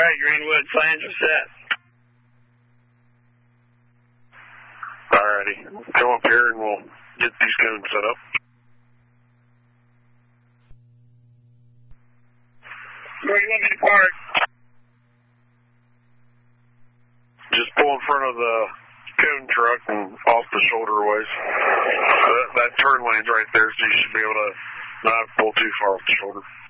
right, Greenwood, plans are set. Alrighty. Come up here and we'll get these cones set up. Where do you want me to park? Just pull in front of the cone truck and off the shoulderways. That turn lane's right there, so you should be able to not pull too far off the shoulder.